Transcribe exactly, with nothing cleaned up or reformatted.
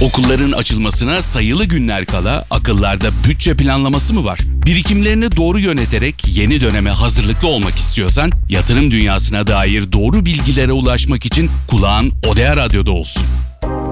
Okulların açılmasına sayılı günler kala akıllarda bütçe planlaması mı var? Birikimlerini doğru yöneterek yeni döneme hazırlıklı olmak istiyorsan yatırım dünyasına dair doğru bilgilere ulaşmak için kulağın Odea Radyo'da olsun.